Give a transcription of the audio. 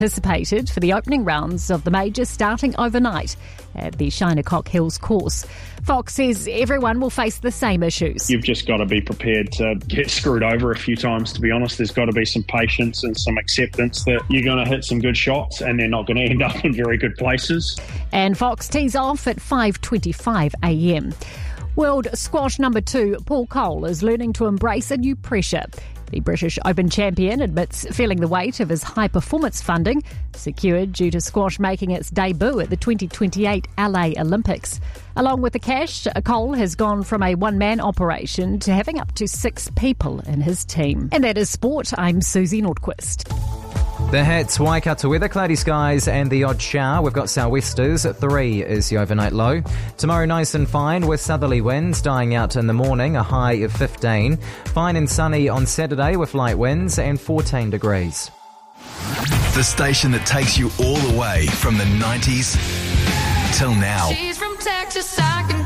anticipated for the opening rounds of the major starting overnight at the Shinnecock Hills course. Fox says everyone will face the same issues. You've just got to be prepared to get screwed over a few times, to be honest. There's got to be some patience and some acceptance that you're going to hit some good shots and they're not going to end up in very good places. And Fox tees off at 5:25am. World Squash number 2, Paul Cole, is learning to embrace a new pressure. The British Open champion admits feeling the weight of his high-performance funding, secured due to squash making its debut at the 2028 LA Olympics. Along with the cash, Cole has gone from a one-man operation to having up to 6 people in his team. And that is sport. I'm Susie Nordquist. The hits, Waikato weather, cloudy skies and the odd shower. We've got sou'westers. 3 is the overnight low. Tomorrow nice and fine with southerly winds dying out in the morning, a high of 15. Fine and sunny on Saturday with light winds and 14 degrees. The station that takes you all the way from the 90s till now. She's from Texas, I can